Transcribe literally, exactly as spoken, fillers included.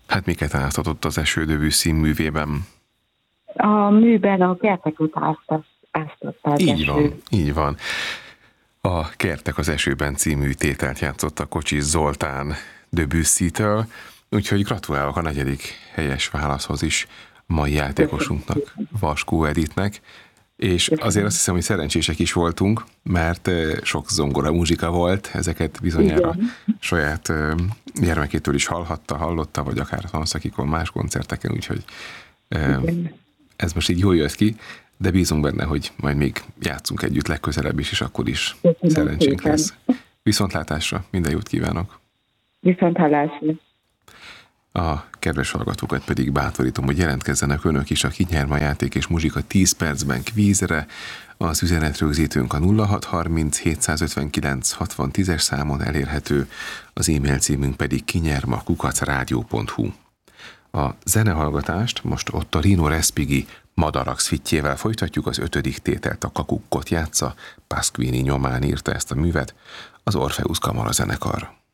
Hát miket áztatott az Eső Debussy művében? A műben a kerteket áztatta az Így eső. van, így van. A Kertek az esőben című tételt játszott a Kocsis Zoltán Debussy-től, úgyhogy gratulálok a negyedik helyes válaszhoz is mai játékosunknak, Vaskó Editnek, és azért azt hiszem, hogy szerencsések is voltunk, mert sok zongora muzsika volt, ezeket bizonyára igen. saját gyermekétől is hallhatta, hallotta, vagy akár tanszakikon, más koncerteken, úgyhogy igen. ez most így jól jött ki, de bízunk benne, hogy majd még játszunk együtt legközelebb is, és akkor is köszönöm szerencsénk szépen. Lesz. Viszontlátásra, minden jót kívánok! Viszonthallásra! A kedves hallgatókat pedig bátorítom, hogy jelentkezzenek önök is a Ki nyer ma játék és muzsika tíz percben kvízre. Az üzenetrögzítőnk a nulla hat harminc hétszázötvenkilenc hatvan tízes számon elérhető, az e-mail címünk pedig kinyerma kukac rádió pont hu. A zenehallgatást most ott a Rino Respighi Madarax fittjével folytatjuk, az ötödik tételt, a Kakukkot játsza, Pasquini nyomán írta ezt a művet az Orpheus Kamara zenekar.